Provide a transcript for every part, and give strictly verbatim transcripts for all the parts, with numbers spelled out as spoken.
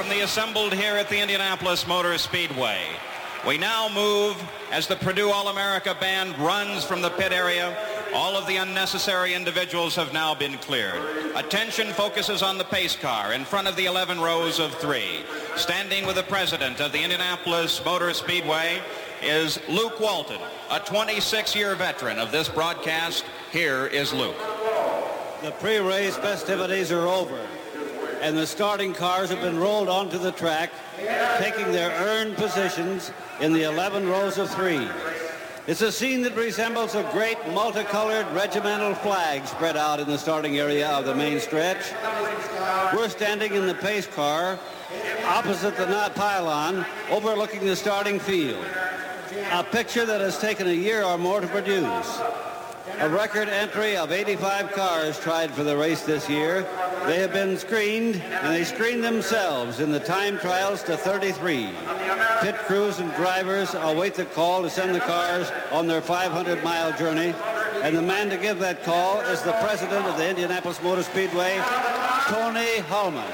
from the assembled here at the Indianapolis Motor Speedway. We now move as the Purdue All-America Band runs from the pit area. All of the unnecessary individuals have now been cleared. Attention focuses on the pace car in front of the eleven rows of three. Standing with the president of the Indianapolis Motor Speedway is Luke Walton, a twenty-six-year veteran of this broadcast. Here is Luke. The pre-race festivities are over, and the starting cars have been rolled onto the track, taking their earned positions in the eleven rows of three. It's a scene that resembles a great multicolored regimental flag spread out in the starting area of the main stretch. We're standing in the pace car opposite the knot pylon, overlooking the starting field. A picture that has taken a year or more to produce. A record entry of eighty-five cars tried for the race this year. They have been screened, and they screened themselves in the time trials to thirty-three. Pit crews and drivers await the call to send the cars on their five hundred mile journey, and the man to give that call is the president of the Indianapolis Motor Speedway, Tony Hulman.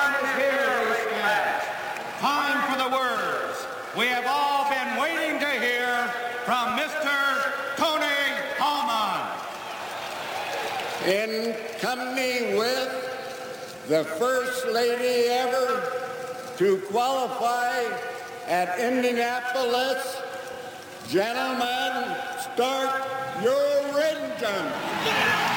Time for the words we have all been waiting to hear from Mister Tony Hulman. In company with the first lady ever to qualify at Indianapolis, gentlemen, start your engine.